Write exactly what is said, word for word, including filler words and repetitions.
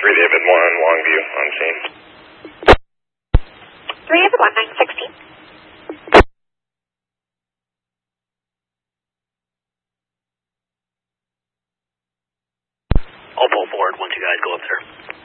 three David one, Longview, on scene. three David one, nine sixteen. I'll pull forward once you guys go up there.